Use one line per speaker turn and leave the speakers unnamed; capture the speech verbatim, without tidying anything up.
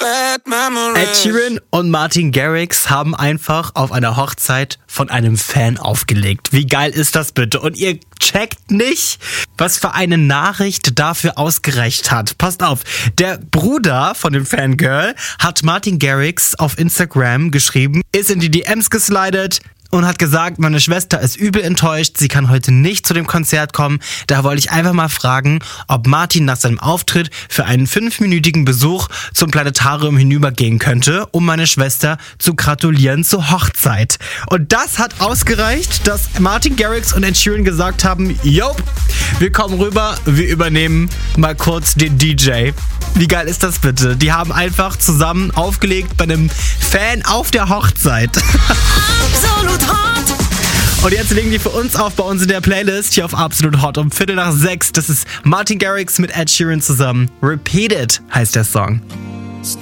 bad memories.
Ed Sheeran und Martin Garrix haben einfach auf einer Hochzeit von einem Fan aufgelegt. Wie geil ist das bitte? Und ihr checkt nicht, was für eine Nachricht dafür ausgereicht hat. Passt auf, der Bruder von dem Fangirl hat Martin Garrix auf Instagram geschrieben, ist in die D Ms geslidet und hat gesagt, meine Schwester ist übel enttäuscht, sie kann heute nicht zu dem Konzert kommen. Da wollte ich einfach mal fragen, ob Martin nach seinem Auftritt für einen fünfminütigen Besuch zum Planetarium hinübergehen könnte, um meine Schwester zu gratulieren zur Hochzeit. Und das hat ausgereicht, dass Martin Garrix und Ed Sheeran gesagt haben, yo, wir kommen rüber, wir übernehmen mal kurz den D J. Wie geil ist das bitte? Die haben einfach zusammen aufgelegt bei einem Fan auf der Hochzeit.
Absolut hot.
Und jetzt legen die für uns auf bei uns in der Playlist hier auf Absolut Hot um Viertel nach sechs. Das ist Martin Garrix mit Ed Sheeran zusammen. Repeat It heißt der Song.